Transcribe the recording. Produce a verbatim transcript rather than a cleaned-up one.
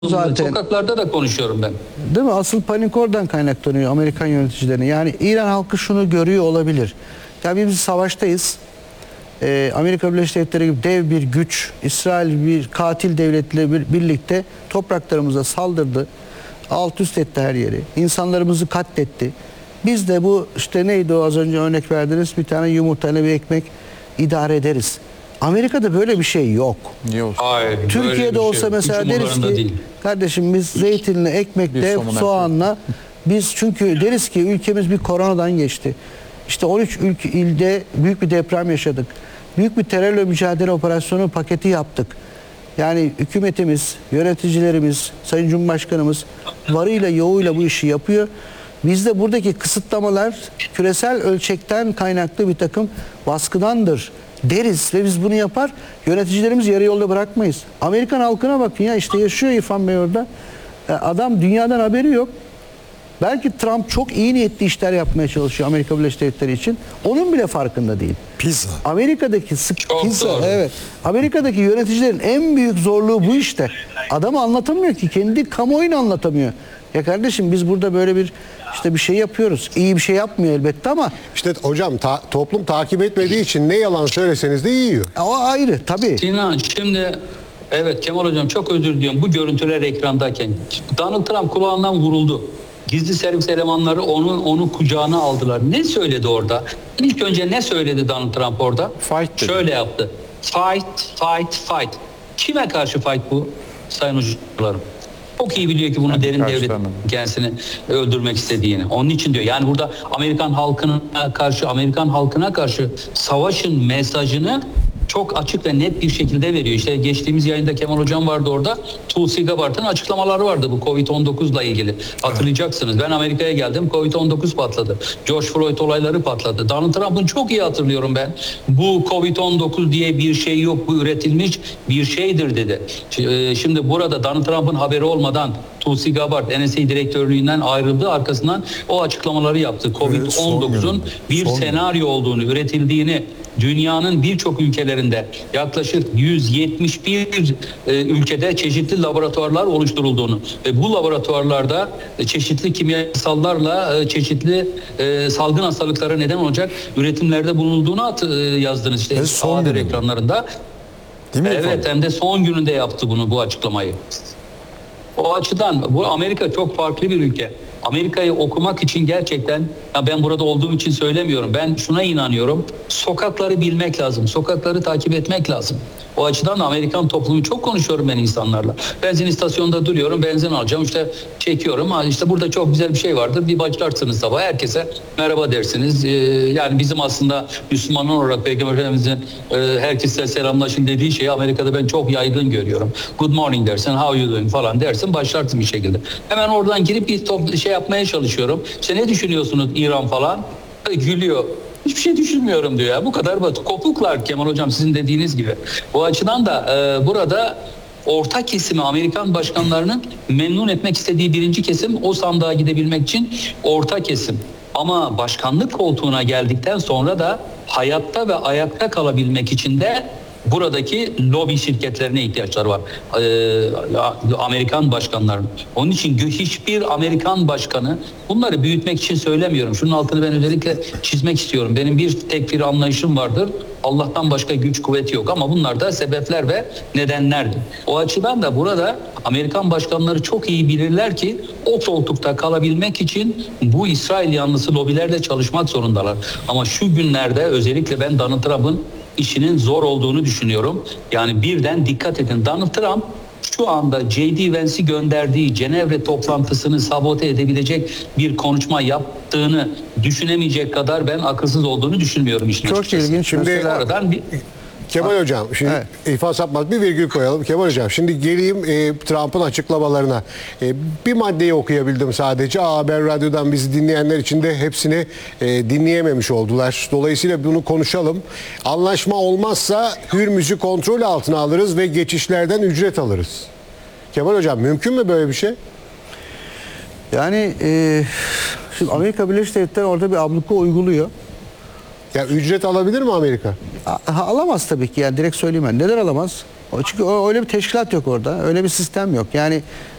zaten. Sokaklarda da konuşuyorum ben. Değil mi? Asıl panik oradan kaynaklanıyor Amerikan yöneticilerine. Yani İran halkı şunu görüyor olabilir. Ya biz savaştayız. Ee, Amerika Birleşik Devletleri gibi dev bir güç, İsrail bir katil devletle bir, birlikte topraklarımıza saldırdı. Alt üst etti her yeri. İnsanlarımızı katletti. Biz de bu işte neydi o az önce örnek verdiniz, bir tane yumurtayla bir ekmek idare ederiz. Amerika'da böyle bir şey yok. Yok. Hayır, Türkiye'de olsa şey. mesela deriz ki Değil. kardeşim biz zeytinli, ekmekle, soğanla biz çünkü deriz ki ülkemiz bir koronadan geçti. İşte on üç ülke, ilde büyük bir deprem yaşadık. Büyük bir terörle mücadele operasyonu paketi yaptık. Yani hükümetimiz, yöneticilerimiz, Sayın Cumhurbaşkanımız varıyla yoğuyla bu işi yapıyor. Bizde buradaki kısıtlamalar küresel ölçekten kaynaklı bir takım baskıdandır deriz ve biz bunu yapar. Yöneticilerimiz yarı yolda bırakmayız. Amerikan halkına bakın ya, işte yaşıyor İrfan Bey orada. Adam dünyadan haberi yok. Belki Trump çok iyi niyetli işler yapmaya çalışıyor Amerika Birleşik Devletleri için. Onun bile farkında değil. Pizza. Amerika'daki sık Çok pizza, doğru. evet. Amerika'daki yöneticilerin en büyük zorluğu bu işte. Adamı anlatamıyor ki, kendi kamuoyunu anlatamıyor. Ya kardeşim biz burada böyle bir işte bir şey yapıyoruz. İyi bir şey yapmıyor elbette ama İşte hocam ta- toplum takip etmediği için ne yalan söyleseniz de yiyor. o ayrı tabii. Sinan şimdi evet Kemal Hocam çok özür diliyorum. Bu görüntüler ekrandayken Donald Trump kulağından vuruldu. Gizli servis elemanları onun onu kucağına aldılar. Ne söyledi orada? İlk önce ne söyledi Donald Trump orada? Fight dedi. Şöyle yaptı. Fight, fight, fight. Kime karşı fight bu sayın hocam? Çok iyi biliyor ki bunu Yani derin devlet karşılarına. kendisini öldürmek istediğini. Onun için diyor. Yani burada Amerikan halkına karşı, Amerikan halkına karşı savaşın mesajını çok açık ve net bir şekilde veriyor. İşte geçtiğimiz yayında Kemal Hocam vardı orada. Tulsi Gabbard'ın açıklamaları vardı bu Covid on dokuzla ilgili. Hatırlayacaksınız. Ben Amerika'ya geldim. Covid on dokuz patladı. George Floyd olayları patladı. Donald Trump'ın çok iyi hatırlıyorum ben. Bu Covid on dokuz diye bir şey yok. Bu üretilmiş bir şeydir dedi. Şimdi burada Donald Trump'ın haberi olmadan Tulsi Gabbard N S A direktörlüğünden ayrıldı. Arkasından o açıklamaları yaptı. Covid on dokuzun bir senaryo olduğunu, üretildiğini, dünyanın birçok ülkelerinde yaklaşık yüz yetmiş bir e, ülkede çeşitli laboratuvarlar oluşturulduğunu ve bu laboratuvarlarda e, çeşitli kimyasallarla e, çeşitli e, salgın hastalıklara neden olacak üretimlerde bulunduğunu at, e, yazdınız işte son haber günü. ekranlarında. Değil mi Evet, efendim? hem de son gününde yaptı bunu, bu açıklamayı. O açıdan bu Amerika çok farklı bir ülke. Amerika'yı okumak için gerçekten, ya ben burada olduğum için söylemiyorum. Ben şuna inanıyorum. Sokakları bilmek lazım. Sokakları takip etmek lazım. O açıdan da Amerikan toplumu, çok konuşuyorum ben insanlarla. Benzin istasyonunda duruyorum, benzin alacağım, işte çekiyorum. Ha işte burada çok güzel bir şey vardır. Bir başlarsınız sabah, herkese merhaba dersiniz. Ee, yani bizim aslında Müslümanlar olarak Peygamber Efendimiz'in e, herkese selamlaşın dediği şeyi Amerika'da ben çok yaygın görüyorum. Good morning dersin, how you doing falan dersin, başlarsın bir şekilde. Hemen oradan girip bir top, şey yapmaya çalışıyorum. İşte ne düşünüyorsunuz İran falan? Gülüyor. Hiçbir şey düşünmüyorum diyor ya. Bu kadar basit. Kopuklar Kemal Hocam, sizin dediğiniz gibi. Bu açıdan da e, burada orta kesimi, Amerikan başkanlarının memnun etmek istediği birinci kesim, o sandığa gidebilmek için orta kesim. Ama başkanlık koltuğuna geldikten sonra da hayatta ve ayakta kalabilmek için de buradaki lobi şirketlerine ihtiyaçları var. Ee, Amerikan başkanlarının. Onun için hiçbir Amerikan başkanı, bunları büyütmek için söylemiyorum. Şunun altını ben özellikle çizmek istiyorum. Benim bir tek bir anlayışım vardır. Allah'tan başka güç kuvveti yok, ama bunlar da sebepler ve nedenlerdir. O açıdan da burada Amerikan başkanları çok iyi bilirler ki o koltukta kalabilmek için bu İsrail yanlısı lobilerle çalışmak zorundalar. Ama şu günlerde özellikle ben Donald Trump'ın işinin zor olduğunu düşünüyorum. Yani birden dikkat edin. Donald Trump şu anda J D Vance'i gönderdiği Cenevre toplantısını sabote edebilecek bir konuşma yaptığını düşünemeyecek kadar ben akılsız olduğunu düşünmüyorum işin Çok açıkçası. ilginç. Şimdi Mesela Oradan bir Kemal Hocam, şimdi Evet. İrfan Sapmaz bir virgül koyalım. Kemal Hocam, şimdi geleyim e, Trump'ın açıklamalarına. E, bir maddeyi okuyabildim sadece. A Haber Radyo'dan bizi dinleyenler için de hepsini e, dinleyememiş oldular. Dolayısıyla bunu konuşalım. Anlaşma olmazsa Hürmüz'ü kontrol altına alırız ve geçişlerden ücret alırız. Kemal Hocam, mümkün mü böyle bir şey? Yani e, şimdi Amerika Birleşik Devletleri orada bir abluka uyguluyor. Ya ücret alabilir mi Amerika? A- alamaz tabii ki, yani direkt söyleyeyim ben. Neden alamaz? O çünkü o- öyle bir teşkilat yok orada. Öyle bir sistem yok. Yani